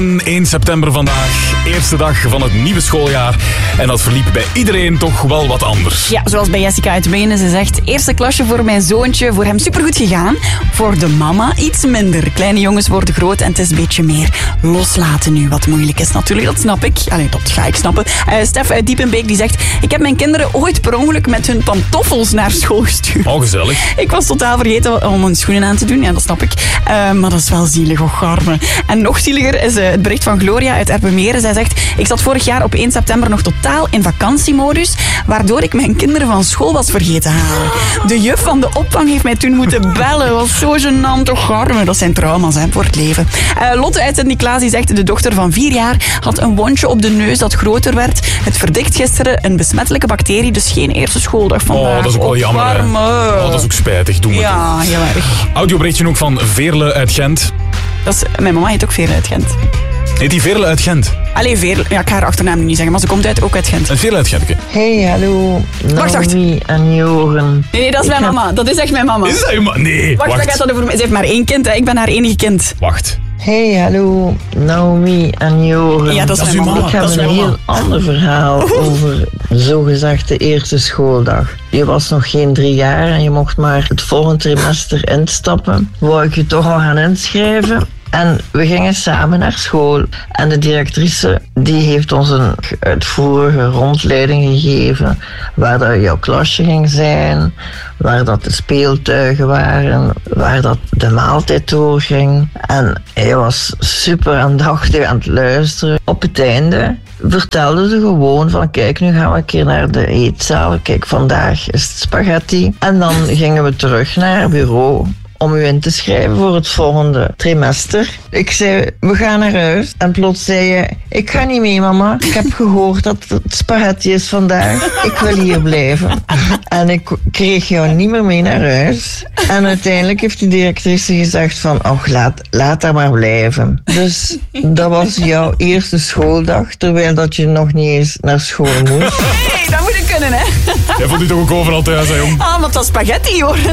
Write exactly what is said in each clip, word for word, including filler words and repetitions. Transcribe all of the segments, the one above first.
één september vandaag, eerste dag van het nieuwe schooljaar. En dat verliep bij iedereen toch wel wat anders. Ja, zoals bij Jessica uit Wenen. Ze zegt, eerste klasje voor mijn zoontje, voor hem supergoed gegaan. Voor de mama iets minder. Kleine jongens worden groot en het is een beetje meer loslaten nu. Wat moeilijk is natuurlijk, dat snap ik. Allee, dat ga ik snappen. Uh, Stef uit Diepenbeek die zegt, ik heb mijn kinderen ooit per ongeluk met hun pantoffels naar school gestuurd. Oh, gezellig. Ik was totaal vergeten om hun schoenen aan te doen. Ja, dat snap ik. Uh, maar dat is wel zielig, och arme. En nog zieliger is uh, het bericht van Gloria uit Erpenmeren. Zij zegt, ik zat vorig jaar op één september nog totaal in vakantiemodus, waardoor ik mijn kinderen van school was vergeten halen. De juf van de opvang heeft mij toen moeten bellen. Dat was zo gênant, toch arme. Dat zijn trauma's hè, voor het leven. Uh, Lotte uit Sint-Niklaas die zegt, de dochter van vier jaar had een wondje op de neus dat groter werd. Het verdikt gisteren een besmettelijke bacterie, dus geen eerste schooldag vandaag. Oh, dat is ook wel jammer. Hè? Oh, dat is ook spijtig. Doe maar. Ja, heel erg. Audioberichtje ook van Veerle uit Gent. Dat is, mijn mama heet ook Veerle uit Gent. Heet die Veerle uit Gent? Allee, Veerle. Ja, ik ga haar achternaam nu niet zeggen, maar ze komt uit, ook uit Gent. Een Veerle uit Gent, oké. Hey, hallo. Wacht, wacht. Naomi en Joren. Nee, nee, dat is mijn heb... mama. Dat is echt mijn mama. Is dat je ma- Nee, wacht. wacht. wacht. Dat over... Ze heeft maar één kind, hè. Ik ben haar enige kind. Wacht. Hey, hallo. Naomi en Joren. Ja, dat is, dat mijn is uw mama. Ik heb Dat is een mijn heel mama. ander verhaal over zogezegd de eerste schooldag. Je was nog geen drie jaar en je mocht maar het volgende trimester instappen. Wou ik je toch al gaan inschrijven? En we gingen samen naar school. En de directrice die heeft ons een uitvoerige rondleiding gegeven waar dat jouw klasje ging zijn, waar dat de speeltuigen waren, waar dat de maaltijd doorging. En hij was super aandachtig aan het luisteren. Op het einde vertelde ze gewoon van kijk, nu gaan we een keer naar de eetzaal. Kijk, vandaag is het spaghetti. En dan gingen we terug naar het bureau om u in te schrijven voor het volgende trimester. Ik zei, we gaan naar huis. En plots zei je, ik ga niet mee, mama. Ik heb gehoord dat het spaghetti is vandaag. Ik wil hier blijven. En ik kreeg jou niet meer mee naar huis. En uiteindelijk heeft de directrice gezegd van, och, laat, laat daar maar blijven. Dus dat was jouw eerste schooldag, terwijl dat je nog niet eens naar school moest. Hey, dat moet ik kunnen, hè. Jij vond u toch ook overal thuis, hè, jong? Ah, wat dat spaghetti, hoor.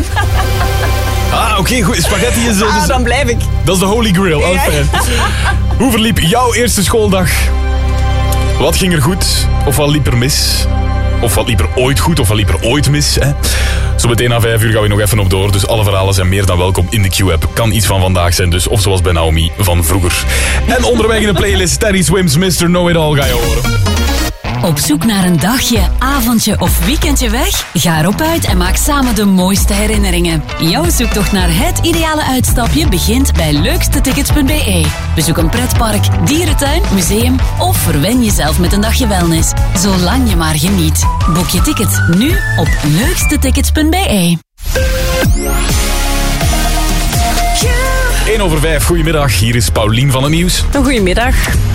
Ah, oké, goed. Spaghetti is... Uh, Ah, dus, dan blijf ik. dat is de holy grail. Oh, Ja. fijn. Hoe verliep jouw eerste schooldag? Wat ging er goed? Of wat liep er mis? Of wat liep er ooit goed? Of wat liep er ooit mis? Hè? Zo meteen na vijf uur gaan we nog even op door. Dus alle verhalen zijn meer dan welkom in de Q-app. Kan iets van vandaag zijn dus. Of zoals bij Naomi van vroeger. En onderweg in de playlist Teddy Swims mister Know-It-All ga je horen. Op zoek naar een dagje, avondje of weekendje weg? Ga erop uit en maak samen de mooiste herinneringen. Jouw zoektocht naar het ideale uitstapje begint bij leukstetickets punt b e. Bezoek een pretpark, dierentuin, museum of verwen jezelf met een dagje wellness. Zolang je maar geniet. Boek je ticket nu op leukstetickets punt b e. één over vijf, goedemiddag. Hier is Paulien van het Nieuws. Goedemiddag.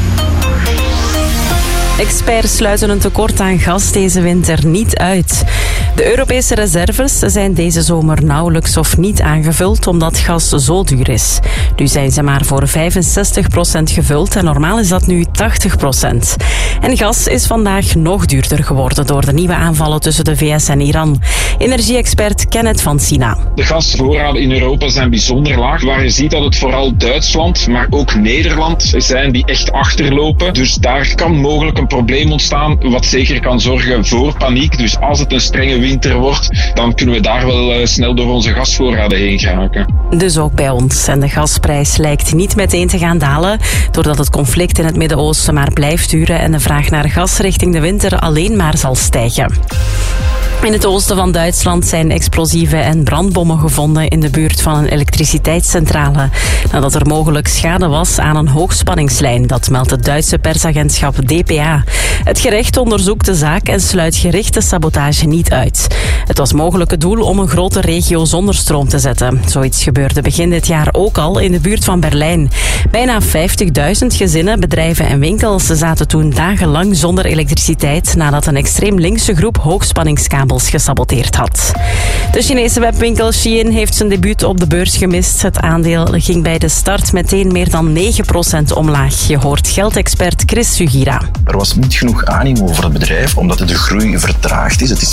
Experts sluiten een tekort aan gas deze winter niet uit. De Europese reserves zijn deze zomer nauwelijks of niet aangevuld omdat gas zo duur is. Nu zijn ze maar voor vijfenzestig procent gevuld en normaal is dat nu tachtig procent. En gas is vandaag nog duurder geworden door de nieuwe aanvallen tussen de V S en Iran. Energie-expert Kenneth van Sina. De gasvoorraden in Europa zijn bijzonder laag, waar je ziet dat het vooral Duitsland, maar ook Nederland zijn die echt achterlopen. Dus daar kan mogelijk een probleem ontstaan, wat zeker kan zorgen voor paniek. Dus als het een strenge winter wordt, dan kunnen we daar wel uh, snel door onze gasvoorraden heen geraken. Dus ook bij ons. En de gasprijs lijkt niet meteen te gaan dalen, doordat het conflict in het Midden-Oosten maar blijft duren en de vraag naar gas richting de winter alleen maar zal stijgen. In het oosten van Duitsland zijn explosieven en brandbommen gevonden in de buurt van een elektriciteitscentrale. Nadat er mogelijk schade was aan een hoogspanningslijn, dat meldt het Duitse persagentschap D P A. Het gerecht onderzoekt de zaak en sluit gerichte sabotage niet uit. Het was mogelijk het doel om een grote regio zonder stroom te zetten. Zoiets gebeurde begin dit jaar ook al in de buurt van Berlijn. Bijna vijftigduizend gezinnen, bedrijven en winkels zaten toen dagenlang zonder elektriciteit nadat een extreem linkse groep hoogspanningskabels gesaboteerd had. De Chinese webwinkel Shein heeft zijn debuut op de beurs gemist. Het aandeel ging bij de start meteen meer dan negen procent omlaag. Je hoort geldexpert Chris Sugira. Er was niet genoeg animo voor het bedrijf, omdat de groei vertraagd is. Het is minder populair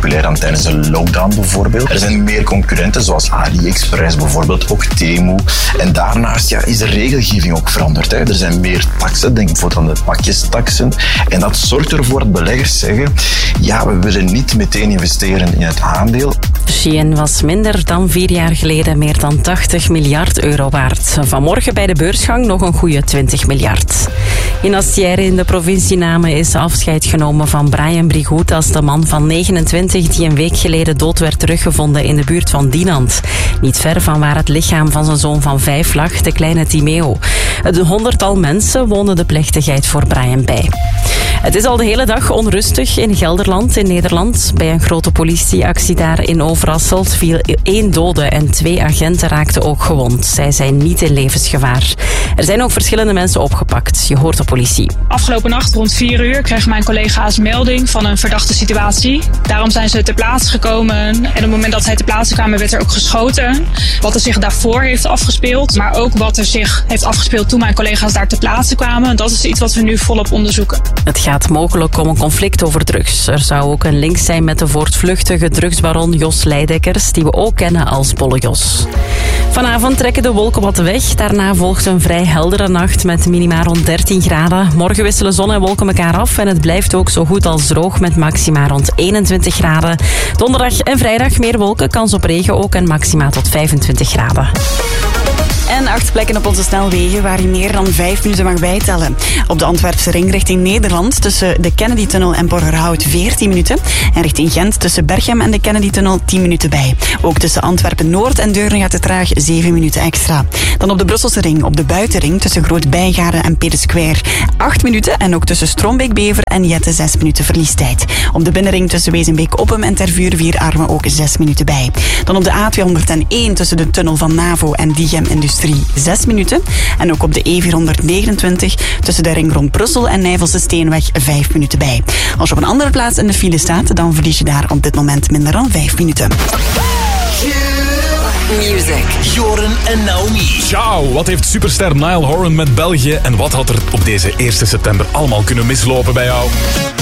populair dan tijdens de lockdown bijvoorbeeld. Er zijn meer concurrenten zoals AliExpress bijvoorbeeld, ook Temu. En daarnaast ja, is de regelgeving ook veranderd. Hè. Er zijn meer taxen, denk bijvoorbeeld aan de pakjestaxen. En dat zorgt ervoor dat beleggers zeggen, ja, we willen niet meteen investeren in het aandeel. Shein was minder dan vier jaar geleden meer dan tachtig miljard euro waard. Vanmorgen bij de beursgang nog een goede twintig miljard. In Astière in de provincie Namen is afscheid genomen van Brian Brigoutas, de man van negenentwintig die een week geleden dood werd teruggevonden in de buurt van Dinant. Niet ver van waar het lichaam van zijn zoon van vijf lag, de kleine Timeo. Een honderdtal mensen woonden de plechtigheid voor Brian bij. Het is al de hele dag onrustig in Gelderland in Nederland. Bij een grote politieactie daar in Overasselt viel één dode en twee agenten raakten ook gewond. Zij zijn niet in levensgevaar. Er zijn ook verschillende mensen opgepakt. Je hoort de politie. Afgelopen nacht rond vier uur kregen mijn collega's melding van een verdachte situatie. Daarom zijn ze ter plaatse gekomen. En op het moment dat zij ter plaatse kwamen werd er ook geschoten. Wat er zich daarvoor heeft afgespeeld. Maar ook wat er zich heeft afgespeeld toen mijn collega's daar ter plaatse kwamen. Dat is iets wat we nu volop onderzoeken. Het gaat mogelijk om een conflict over drugs. Er zou ook een link zijn met de voortvluchtige drugsbaron Jos Leidekkers, die we ook kennen als Bolle Jos. Vanavond trekken de wolken wat weg. Daarna volgt een vrij heldere nacht met minima rond dertien graden. Morgen wisselen zon en wolken elkaar af en het blijft ook zo goed als droog met maxima rond eenentwintig graden. Donderdag en vrijdag meer wolken, kans op regen ook en maxima tot vijfentwintig graden. En acht plekken op onze snelwegen waar je meer dan vijf minuten mag bijtellen. Op de Antwerpse ring richting Nederland tussen de Kennedy-tunnel en Borgerhout veertien minuten. En richting Gent tussen Berchem en de Kennedy-tunnel tien minuten bij. Ook tussen Antwerpen-Noord en Deurne gaat het traag zeven minuten extra. Dan op de Brusselse ring, op de buitenring tussen Groot-Bijgaren en Pede Square acht minuten. En ook tussen Strombeek-Bever en Jette zes minuten verliestijd. Op de binnenring tussen Wezenbeek-Oppem en Tervuur-Vierarmen ook zes minuten bij. Dan op de A tweehonderdéén tussen de tunnel van NAVO en Diegem Industrie zes minuten. En ook op de E vierhonderdnegenentwintig tussen de ring rond Brussel en Nijvelse Steenweg vijf minuten bij. Als je op een andere plaats in de file staat, dan verlies je daar op dit moment minder dan vijf minuten. Music. Joren en Naomi. Ciao, wat heeft superster Niall Horan met België en wat had er op deze eerste september allemaal kunnen mislopen bij jou?